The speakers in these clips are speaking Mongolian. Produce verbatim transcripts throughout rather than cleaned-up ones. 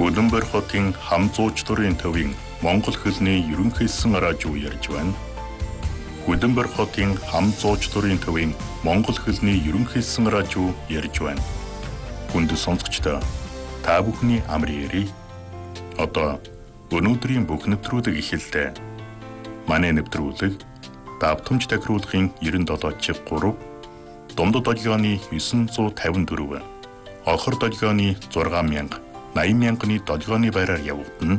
Хөлбөмбөр хотын хам зуучлалын төвийн Монгол хэлний ерөнхийсэн радио ярьж байна. Хөлбөмбөр хотын хам зуучлалын төвийн Монгол хэлний ерөнхийсэн радио ярьж байна. Хүнд сонсогчдоо та бүхний амрын ярий. Одоо өнөөдрийн бүх нэвтрүүлэг эхэллээ. Манай нэвтрүүлэг давтамж тахируулахын девяносто семь три, Дундад долгионы девятьсот пятьдесят четыре, Охор долгионы шесть тысяч, восемьдесят мянганы долгионы байраар явагдана.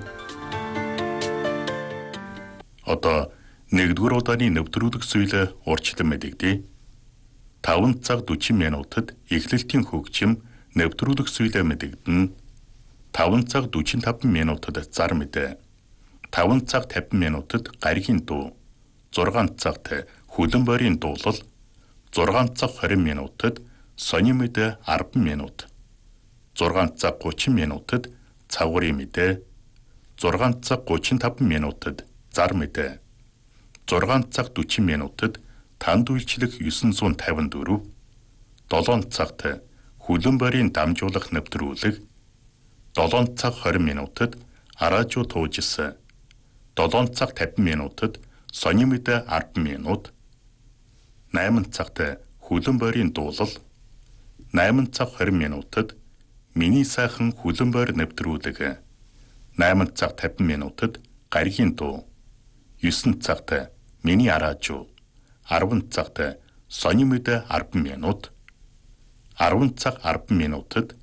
Одоо нэгдүгээр удааны нэвтрүүлэг зүйлээ урьдчилан мэдэгдээ. таван цаг сорок минутад эхлэлтийн хөгжим нэвтрүүлэг зүйлээ мэдэгдэнэ. таван цаг сорок пять минутад зар мэдээ. таван цаг пятьдесят минутад гаригийн дуу. зургаан цагт хөлбөмбөрийн дуулал. зургаан цаг двадцать минутад сонин мэдээ десять минут. зургаан цаг тридцать минутад цаврын мэдээ. зургаан цаг тридцать пять минутад зар мэдээ. зургаан цаг сорок минутад танд үйлчлэх девятьсот пятьдесят четыре. долоон цагт хөлбөмбөрийн дамжуулах нэвтрүүлэг. долоон цаг двадцать минутад радио туужсан. долоон цаг пятьдесят минутад сонин мэдээ десять минут. найман цагт хөлбөмбөрийн дуулал. найман цаг двадцать минутад миний сайхан хөлбөмбөр нэвтрүүлэг. найман цаг пятьдесят минутад гаригийн дуу. девять цагт миний радио. десять цагт сонин мэдээ десять минут. десять цаг десять минутад